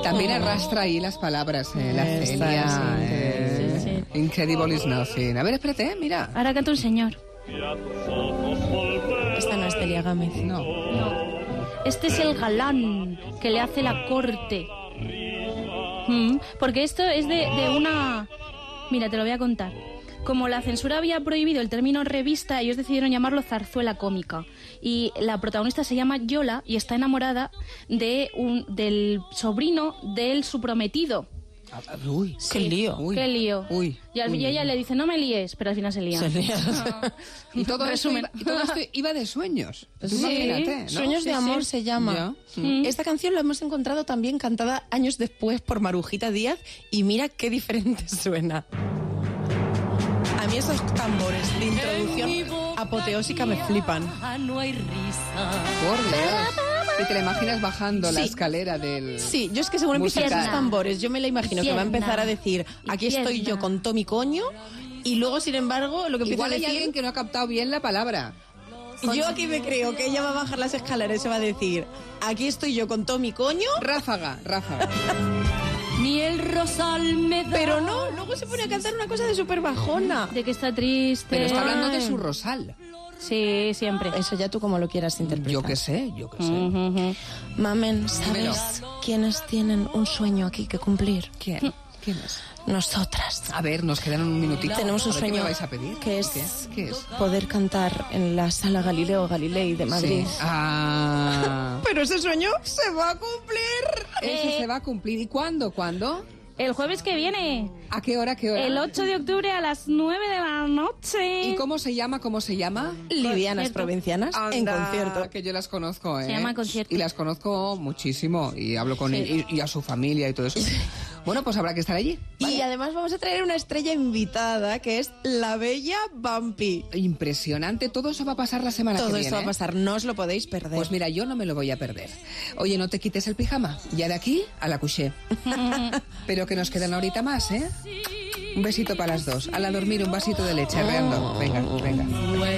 También arrastra ahí las palabras, la Celia. Sí. Incredible is nothing. A ver, espérate, mira. Ahora canta un señor. Esta no es Celia Gámez. No. Este es el galán que le hace la corte. Porque esto es de una... Mira, te lo voy a contar. Como la censura había prohibido el término revista, ellos decidieron llamarlo zarzuela cómica. Y la protagonista se llama Yola y está enamorada del sobrino de su prometido. Uy, Qué lío. Uy. Qué lío. Uy. Y ella le dice, no me líes, pero al final se lía. Y todo esto iba de sueños. Tú imagínate, ¿no? Sueños de amor se llama. Esta canción la hemos encontrado también cantada años después por Marujita Díaz y mira qué diferente suena. A mí esos tambores de introducción apoteósica me flipan. No hay risa. Por Dios. Y te la imaginas bajando la escalera del... Sí, yo es que según empiezan esos tambores, yo me la imagino que va a empezar a decir, aquí estoy yo con Tommy Coño, y luego, sin embargo, lo que empieza Igual a hay decir... alguien que no ha captado bien la palabra. Yo aquí me creo que ella va a bajar las escaleras y se va a decir, aquí estoy yo con Tommy Coño... Ráfaga. Ni el rosal me da. Pero no, luego se pone a cantar una cosa de súper bajona. De que está triste. Pero está hablando de su rosal. Sí, siempre. Eso ya tú como lo quieras interpretar. Yo qué sé. Mamen, ¿sabes quiénes tienen un sueño aquí que cumplir? ¿Quién es? Nosotras. A ver, nos quedan un minutito. Tenemos un A ver, sueño ¿qué me vais a pedir? que es, ¿Qué es? poder cantar en la Sala Galileo Galilei de Madrid. Sí. Pero ese sueño se va a cumplir. Eso se va a cumplir. ¿Y cuándo? El jueves que viene. ¿A qué hora? El 8 de octubre a las 9 de la noche. ¿Y cómo se llama? Livianas provincianas en Anda, concierto. Que yo las conozco, ¿eh? Se llama concierto. Y las conozco muchísimo. Y hablo con y a su familia y todo eso. Bueno, pues habrá que estar allí. Y además vamos a traer una estrella invitada que es la bella Bumpy. Impresionante. Todo eso va a pasar la semana que viene. Todo esto va a pasar, no os lo podéis perder. Pues mira, yo no me lo voy a perder. Oye, no te quites el pijama. Ya de aquí a la couché. Pero que nos queda una horita más, ¿eh? Un besito para las dos. A la dormir, un vasito de leche. Arreando. Venga.